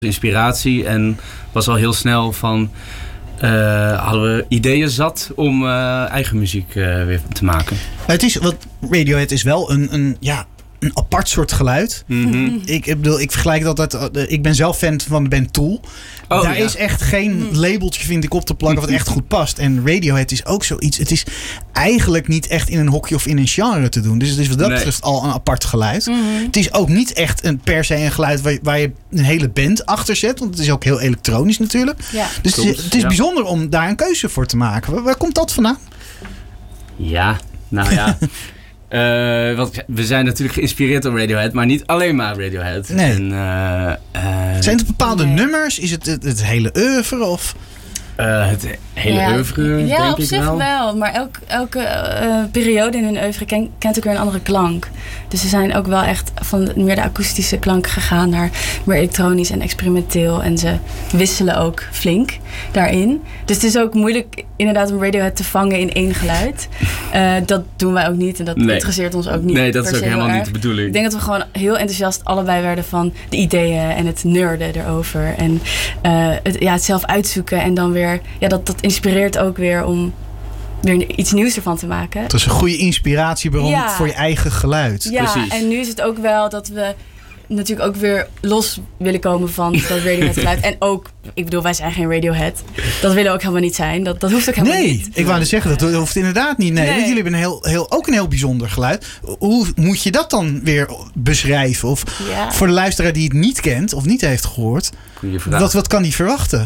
inspiratie en was al heel snel van... hadden we ideeën zat om eigen muziek weer te maken. Radiohead is wel een apart soort geluid. Mm-hmm. Ik vergelijk het altijd... Ik ben zelf fan van de band Tool. Daar is echt geen labeltje, vind ik, op te plakken wat echt goed past. En Radiohead is ook zoiets. Het is eigenlijk niet echt in een hokje of in een genre te doen. Dus het is wat dat betreft al een apart geluid. Mm-hmm. Het is ook niet echt per se een geluid waar je een hele band achter zet. Want het is ook heel elektronisch natuurlijk. Ja. Dus het is bijzonder om daar een keuze voor te maken. Waar komt dat vandaan? Ja, nou ja... want we zijn natuurlijk geïnspireerd door Radiohead, maar niet alleen maar Radiohead. Nee. Zijn het bepaalde nummers? Is het hele oeuvre? Of? Het hele oeuvre, denk ik wel. Ja, op zich wel. Maar elke periode in een oeuvre kent ook weer een andere klank. Dus ze zijn ook wel echt van meer de akoestische klank gegaan naar meer elektronisch en experimenteel. En ze wisselen ook flink daarin. Dus het is ook moeilijk inderdaad om Radiohead te vangen in één geluid. Dat doen wij ook niet en dat interesseert ons ook niet. Nee, dat is ook helemaal niet de bedoeling. Ik denk dat we gewoon heel enthousiast allebei werden van de ideeën en het nerden erover. En het zelf uitzoeken en dan weer... Ja, dat inspireert ook weer om weer iets nieuws ervan te maken. Het is een goede inspiratiebron voor je eigen geluid. Ja, precies. En nu is het ook wel dat we natuurlijk ook weer los willen komen van dat Radiohead geluid. En ook, ik bedoel, wij zijn geen Radiohead. Dat willen we ook helemaal niet zijn. Dat hoeft ook helemaal niet. Nee, ik wou dus zeggen, dat hoeft inderdaad niet. Nee. Want jullie hebben ook een heel bijzonder geluid. Hoe moet je dat dan weer beschrijven? Of voor de luisteraar die het niet kent of niet heeft gehoord. Wat kan die verwachten?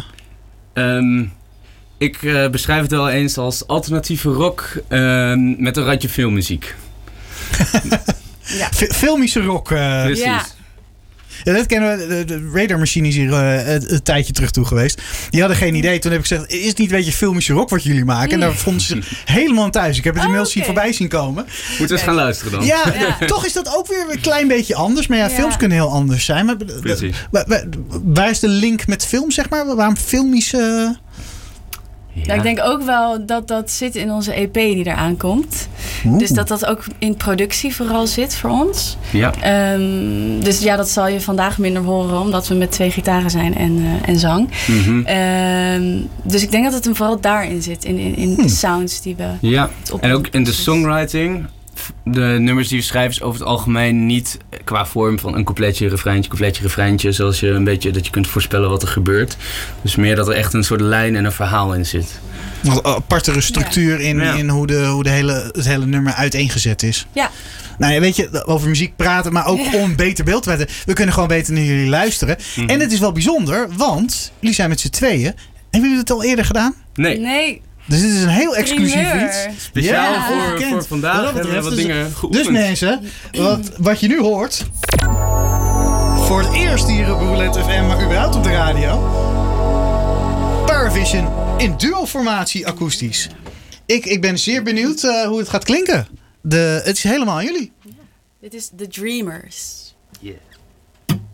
Ik beschrijf het wel eens als alternatieve rock met een randje filmmuziek. Filmische rock. Precies. Ja. Ja, dat kennen we. De Radar Machine is hier een tijdje terug toe geweest. Die hadden geen idee. Toen heb ik gezegd, is het niet een beetje filmische rock wat jullie maken? En daar vonden ze helemaal aan thuis. Ik heb het inmiddels hier voorbij zien komen. Moeten we eens gaan luisteren dan? Ja, toch is dat ook weer een klein beetje anders. Maar films kunnen heel anders zijn. Maar, precies. Waar is de link met film, zeg maar? Waarom filmische... Ja. Ik denk ook wel dat zit in onze EP die eraan komt. Dus dat ook in productie vooral zit voor ons. Ja. Dus dat zal je vandaag minder horen, omdat we met 2 gitaren zijn en zang. Mm-hmm. Dus ik denk dat het hem vooral daarin zit, in de sounds die we... Ja, en ook in de songwriting. De nummers die we schrijven is over het algemeen niet qua vorm van een coupletje, refreintje, zoals je een beetje dat je kunt voorspellen wat er gebeurt. Dus meer dat er echt een soort lijn en een verhaal in zit. Een apartere structuur in hoe het hele nummer uiteengezet is. Ja. Nou ja, weet je, over muziek praten, maar ook om een beter beeld te hebben. We kunnen gewoon beter naar jullie luisteren. Mm-hmm. En het is wel bijzonder, want jullie zijn met z'n tweeën. Hebben jullie het al eerder gedaan? Nee. Dus dit is een heel exclusief iets. Speciaal voor vandaag hebben we wat dingen geoefend. Dus mensen, wat je nu hoort... voor het eerst hier op Roulette FM, maar überhaupt op de radio... Paravision in duo-formatie akoestisch. Ik ben zeer benieuwd hoe het gaat klinken. Het is helemaal aan jullie. Dit is The Dreamers. Yeah.